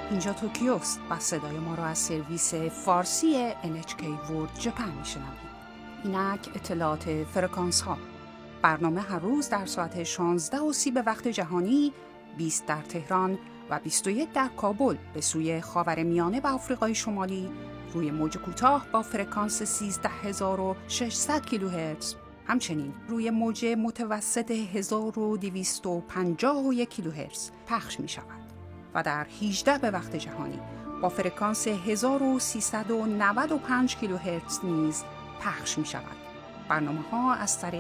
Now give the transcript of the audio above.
اینجا توکیوست و صدای ما را از سرویس فارسی NHK World Japan میشنوید. اینک اطلاعات فرکانس ها. برنامه هر روز در ساعت 16:30 به وقت جهانی، 20 در تهران و 21 در کابل به سوی خاورمیانه و آفریقای شمالی روی موج کوتاه با فرکانس 13600 کیلوهرتز، همچنین روی موج متوسط 1251 کیلوهرتز پخش می شود و در 18 به وقت جهانی با فرکانس 1395 کیلوهرتز نیز پخش می شود. برنامه ها از طریق